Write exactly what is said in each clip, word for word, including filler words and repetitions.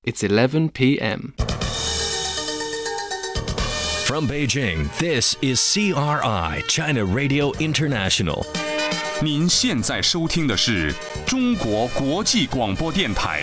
It's eleven p m From Beijing, this is C R I, China Radio International. 您现在收听的是中国国际广播电台。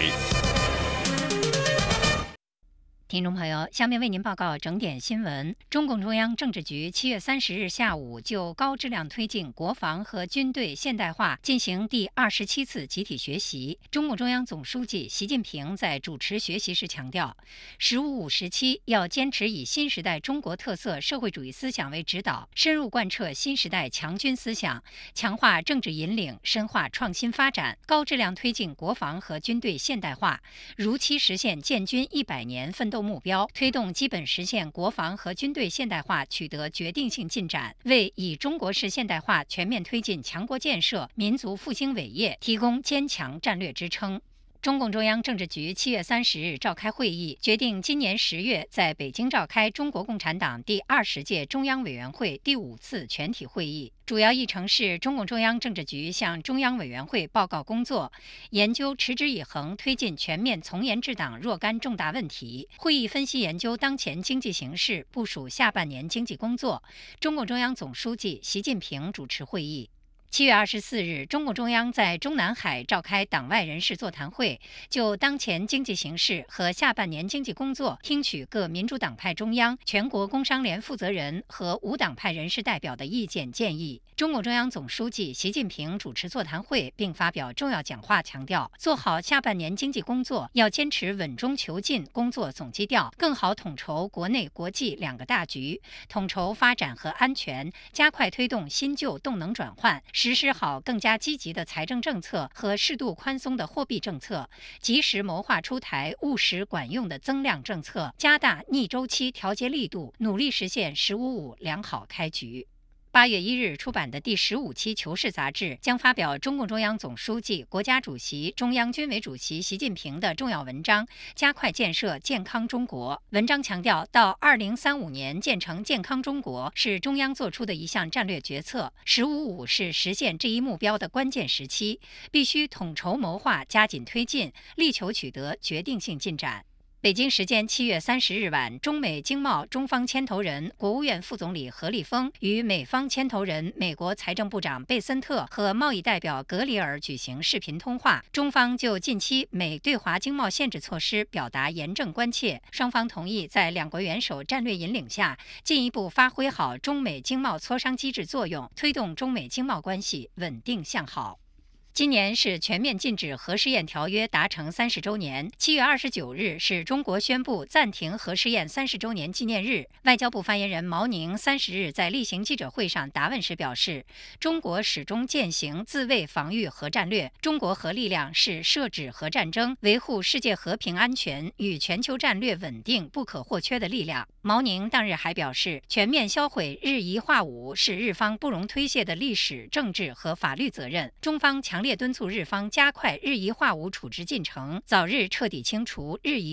听众朋友，下面为您报告整点新闻。中共中央政治局七月三十日下午就高质量推进国防和军队现代化进行第二十七次集体学习。中共中央总书记习近平在主持学习时强调，“十五五”时期要坚持以新时代中国特色社会主义思想为指导，深入贯彻新时代强军思想，强化政治引领，深化创新发展，高质量推进国防和军队现代化，如期实现建军一百年奋斗目标，推动基本实现国防和军队现代化取得决定性进展，为以中国式现代化全面推进强国建设、民族复兴伟业提供坚强战略支撑。中共中央政治局七月三十日召开会议，决定今年十月在北京召开中国共产党第二十届中央委员会第五次全体会议。主要议程是中共中央政治局向中央委员会报告工作，研究持之以恒推进全面从严治党若干重大问题。会议分析研究当前经济形势，部署下半年经济工作。中共中央总书记习近平主持会议。七月二十四日，中共中央在中南海召开党外人士座谈会，就当前经济形势和下半年经济工作，听取各民主党派中央、全国工商联负责人和无党派人士代表的意见建议。中共中央总书记习近平主持座谈会并发表重要讲话，强调做好下半年经济工作要坚持稳中求进工作总基调，更好统筹国内国际两个大局，统筹发展和安全，加快推动新旧动能转换，实施好更加积极的财政政策和适度宽松的货币政策，及时谋划出台务实管用的增量政策，加大逆周期调节力度，努力实现“十五五”良好开局。八月一日出版的第十五期《求是》杂志将发表中共中央总书记、国家主席、中央军委主席习近平的重要文章《加快建设健康中国》。文章强调，到二零三五年建成健康中国是中央作出的一项战略决策，“十五五”是实现这一目标的关键时期，必须统筹谋划，加紧推进，力求取得决定性进展。北京时间七月三十日晚，中美经贸中方牵头人、国务院副总理何立峰与美方牵头人、美国财政部长贝森特和贸易代表格里尔举行视频通话，中方就近期美对华经贸限制措施表达严正关切，双方同意在两国元首战略引领下，进一步发挥好中美经贸磋商机制作用，推动中美经贸关系稳定向好。今年是全面禁止核试验条约达成三十周年。七月二十九日是中国宣布暂停核试验三十周年纪念日。外交部发言人毛宁三十日在例行记者会上答问时表示，中国始终践行自卫防御核战略，中国核力量是设止核战争、维护世界和平安全与全球战略稳定不可或缺的力量。毛宁当日还表示，全面销毁日夷化武是日方不容推卸的历史、政治和法律责任。中方强烈敦促日方加快日夷化武处置进程，早日彻底清除日夷